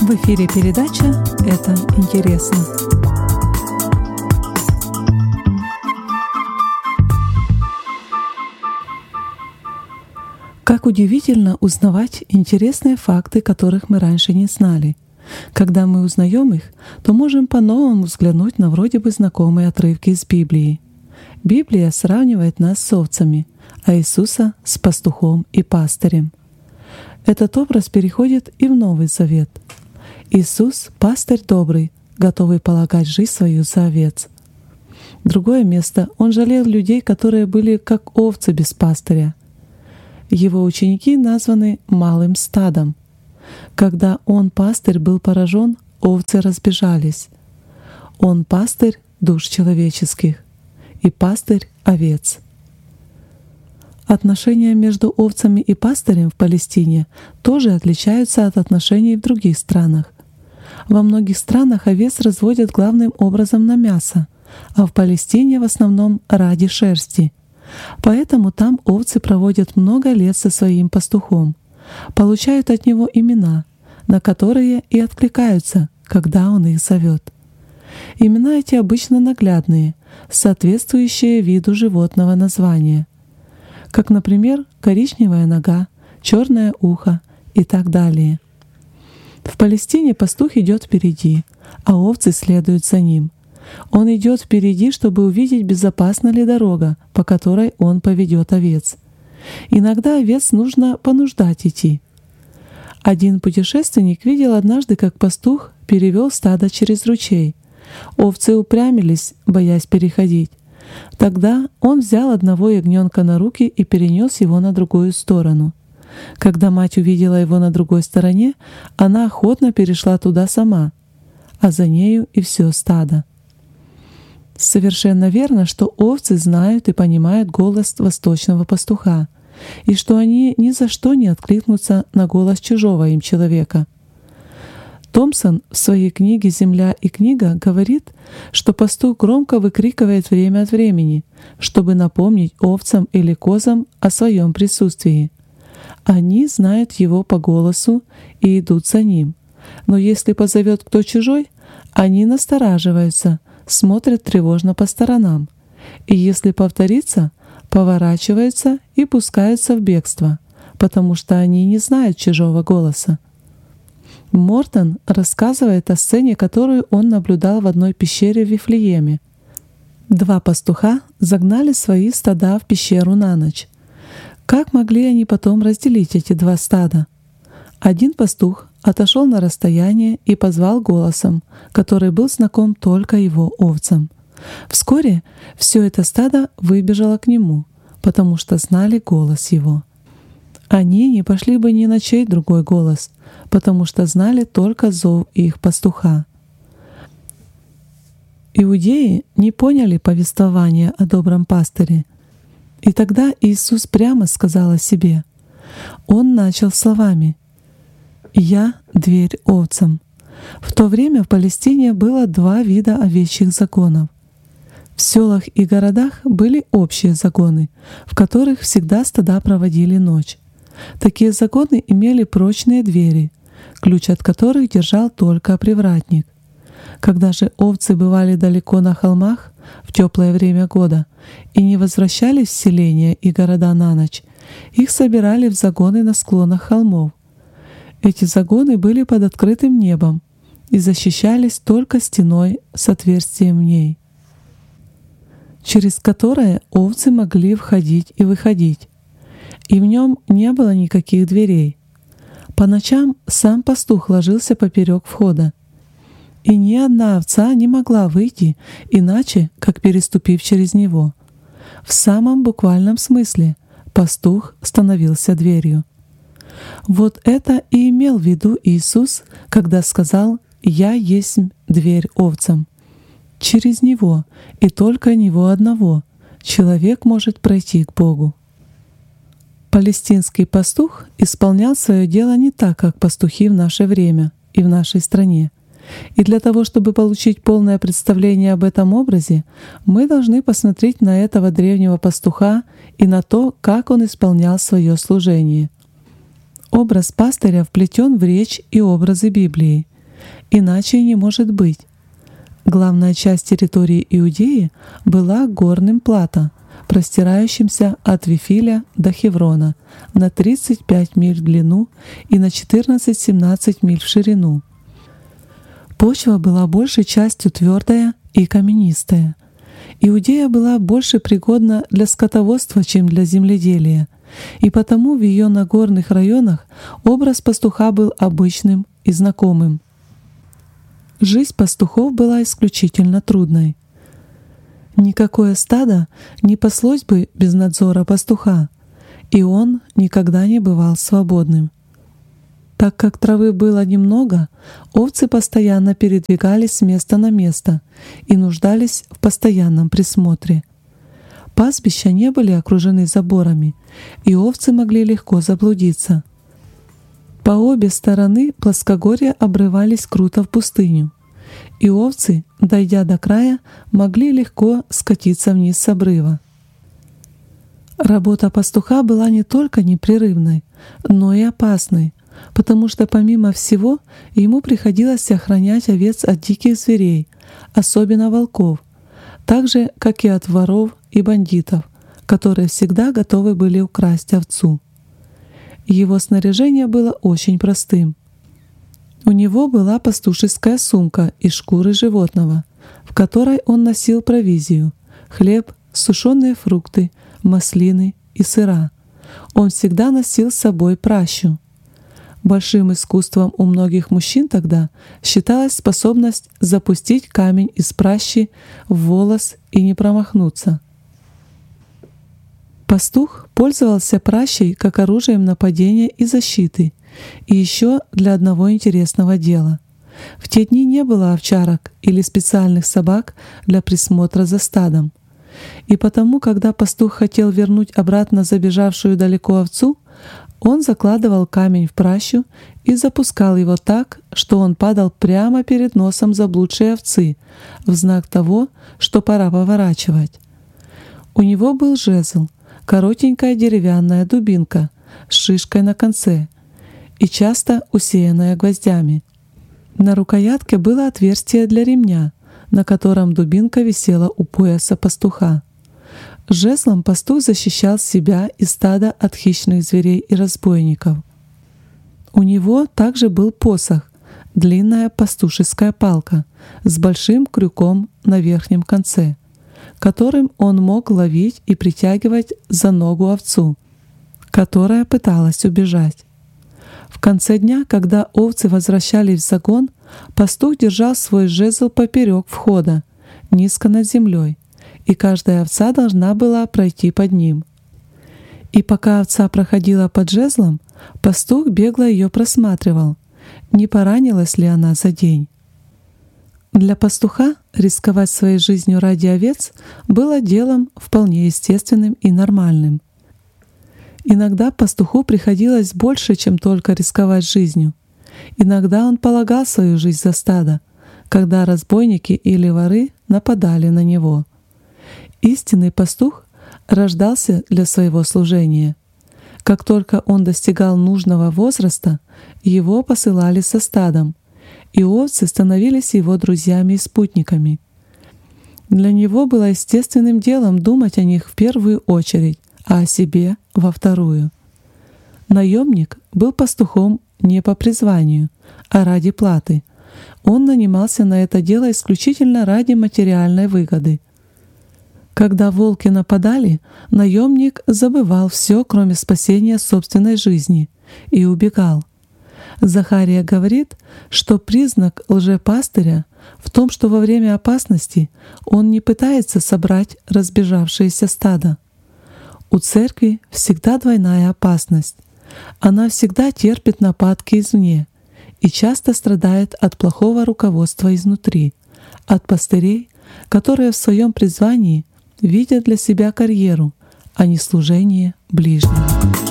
В эфире передача «Это интересно». Как удивительно узнавать интересные факты, которых мы раньше не знали. Когда мы узнаем их, то можем по-новому взглянуть на вроде бы знакомые отрывки из Библии. Библия сравнивает нас с овцами, а Иисуса — с пастухом и пастырем. Этот образ переходит и в Новый Завет. Иисус — пастырь добрый, готовый полагать жизнь свою за овец. Другое место — Он жалел людей, которые были как овцы без пастыря. Его ученики названы малым стадом. Когда Он, пастырь, был поражен, овцы разбежались. Он пастырь душ человеческих и пастырь овец. Отношения между овцами и пастырем в Палестине тоже отличаются от отношений в других странах. Во многих странах овец разводят главным образом на мясо, а в Палестине в основном ради шерсти. Поэтому там овцы проводят много лет со своим пастухом, получают от него имена, на которые и откликаются, когда он их зовет. Имена эти обычно наглядные, соответствующие виду животного названия, как, например, коричневая нога, черное ухо и так далее. В Палестине пастух идет впереди, а овцы следуют за ним. Он идет впереди, чтобы увидеть, безопасна ли дорога, по которой он поведет овец. Иногда овец нужно понуждать идти. Один путешественник видел однажды, как пастух перевел стадо через ручей. Овцы упрямились, боясь переходить. Тогда он взял одного ягненка на руки и перенес его на другую сторону. Когда мать увидела его на другой стороне, она охотно перешла туда сама, а за нею и все стадо. Совершенно верно, что овцы знают и понимают голос восточного пастуха, и что они ни за что не откликнутся на голос чужого им человека. Томпсон в своей книге «Земля и книга» говорит, что пастух громко выкрикивает время от времени, чтобы напомнить овцам или козам о своем присутствии. Они знают его по голосу и идут за ним. Но если позовет кто чужой, они настораживаются, смотрят тревожно по сторонам. И если повторится, поворачиваются и пускаются в бегство, потому что они не знают чужого голоса. Мортон рассказывает о сцене, которую он наблюдал в одной пещере в Вифлееме. Два пастуха загнали свои стада в пещеру на ночь. Как могли они потом разделить эти два стада? Один пастух отошел на расстояние и позвал голосом, который был знаком только его овцам. Вскоре все это стадо выбежало к нему, потому что знали голос его. Они не пошли бы ни на чей другой голос, потому что знали только зов их пастуха. Иудеи не поняли повествования о добром пастыре. И тогда Иисус прямо сказал о себе. Он начал словами: «Я — дверь овцам». В то время в Палестине было два вида овечьих загонов. В селах и городах были общие загоны, в которых всегда стада проводили ночь. Такие загоны имели прочные двери, ключ от которых держал только привратник. Когда же овцы бывали далеко на холмах в теплое время года и не возвращались в селения и города на ночь, их собирали в загоны на склонах холмов. Эти загоны были под открытым небом и защищались только стеной с отверстием в ней, через которое овцы могли входить и выходить, и в нем не было никаких дверей. По ночам сам пастух ложился поперек входа, и ни одна овца не могла выйти иначе, как переступив через него. В самом буквальном смысле пастух становился дверью. Вот это и имел в виду Иисус, когда сказал: «Я есть дверь овцам». Через Него и только Него одного человек может пройти к Богу. Палестинский пастух исполнял свое дело не так, как пастухи в наше время и в нашей стране. И для того, чтобы получить полное представление об этом образе, мы должны посмотреть на этого древнего пастуха и на то, как он исполнял свое служение. Образ пастыря вплетен в речь и образы Библии. иначе и не может быть. Главная часть территории Иудеи была горным плато, простирающимся от Вифиля до Хеврона на 35 миль в длину и на 14-17 миль в ширину. Почва была большей частью твердая и каменистая. Иудея была больше пригодна для скотоводства, чем для земледелия, и потому в ее нагорных районах образ пастуха был обычным и знакомым. Жизнь пастухов была исключительно трудной. Никакое стадо не паслось бы без надзора пастуха, и он никогда не бывал свободным. Так как травы было немного, овцы постоянно передвигались с места на место и нуждались в постоянном присмотре. Пастбища не были окружены заборами, и овцы могли легко заблудиться. По обе стороны плоскогорья обрывались круто в пустыню, и овцы, дойдя до края, могли легко скатиться вниз с обрыва. Работа пастуха была не только непрерывной, но и опасной, потому что помимо всего ему приходилось охранять овец от диких зверей, особенно волков, так же, как и от воров и бандитов, которые всегда готовы были украсть овцу. Его снаряжение было очень простым. У него была пастушеская сумка из шкуры животного, в которой он носил провизию — хлеб, сушеные фрукты, маслины и сыра. Он всегда носил с собой пращу. Большим искусством у многих мужчин тогда считалась способность запустить камень из пращи в волос и не промахнуться. Пастух пользовался пращей как оружием нападения и защиты, и еще для одного интересного дела. В те дни не было овчарок или специальных собак для присмотра за стадом. И потому, когда пастух хотел вернуть обратно забежавшую далеко овцу, он закладывал камень в пращу и запускал его так, что он падал прямо перед носом заблудшей овцы, в знак того, что пора поворачивать. У него был жезл, коротенькая деревянная дубинка с шишкой на конце и часто усеянная гвоздями. На рукоятке было отверстие для ремня, на котором дубинка висела у пояса пастуха. Жезлом пастух защищал себя и стадо от хищных зверей и разбойников. У него также был посох, длинная пастушеская палка с большим крюком на верхнем конце, которым он мог ловить и притягивать за ногу овцу, которая пыталась убежать. В конце дня, когда овцы возвращались в загон, пастух держал свой жезл поперек входа, низко над землей, и каждая овца должна была пройти под ним. И пока овца проходила под жезлом, пастух бегло ее просматривал, не поранилась ли она за день. Для пастуха рисковать своей жизнью ради овец было делом вполне естественным и нормальным. Иногда пастуху приходилось больше, чем только рисковать жизнью. Иногда он полагал свою жизнь за стадо, когда разбойники или воры нападали на него. Истинный пастух рождался для своего служения. Как только он достигал нужного возраста, его посылали со стадом, и овцы становились его друзьями и спутниками. Для него было естественным делом думать о них в первую очередь, а о себе во вторую. Наемник был пастухом не по призванию, а ради платы. Он нанимался на это дело исключительно ради материальной выгоды. Когда волки нападали, наемник забывал все, кроме спасения собственной жизни, и убегал. Захария говорит, что признак лжепастыря в том, что во время опасности он не пытается собрать разбежавшееся стадо. У церкви всегда двойная опасность. Она всегда терпит нападки извне и часто страдает от плохого руководства изнутри, от пастырей, которые в своем призвании видят для себя карьеру, а не служение ближнему.